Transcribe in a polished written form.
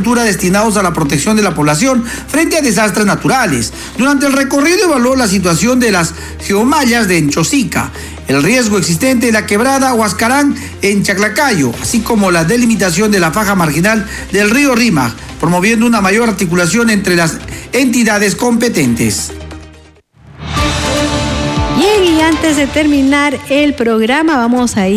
infraestructura destinados a la protección de la población frente a desastres naturales. Durante el recorrido evaluó la situación de las geomallas de Enchosica, el riesgo existente de la quebrada Huascarán en Chaclacayo, así como la delimitación de la faja marginal del río Rímac, promoviendo una mayor articulación entre las entidades competentes. Bien, y antes de terminar el programa, vamos a ir